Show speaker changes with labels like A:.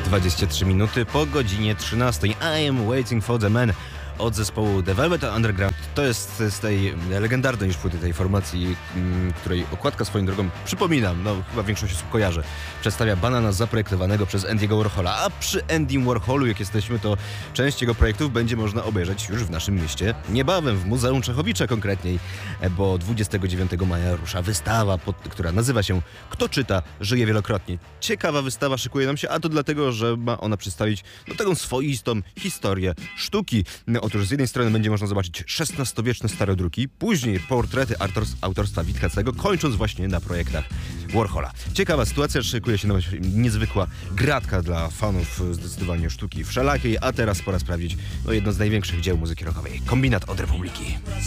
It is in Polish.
A: 23 minuty po godzinie 13. I am waiting for the man od zespołu The Velvet Underground. To jest z tej legendarnej już płyty tej formacji, której okładka swoją drogą, przypominam, chyba większość osób kojarzy, przedstawia banana zaprojektowanego przez Andy'ego Warhola. A przy Andym Warholu, jak jesteśmy, to część jego projektów będzie można obejrzeć już w naszym mieście niebawem, w Muzeum Czechowicza konkretniej, bo 29 maja rusza wystawa, która nazywa się Kto czyta, żyje wielokrotnie. Ciekawa wystawa szykuje nam się, a to dlatego, że ma ona przedstawić taką swoistą historię sztuki. Otóż z jednej strony będzie można zobaczyć XVI-wieczne starodruki, później portrety autorstwa Witkacego, kończąc właśnie na projektach Warhola. Ciekawa sytuacja, szykuje się niezwykła gratka dla fanów zdecydowanie sztuki wszelakiej, a teraz pora sprawdzić jedno z największych dzieł muzyki rockowej. Kombinat od Republiki.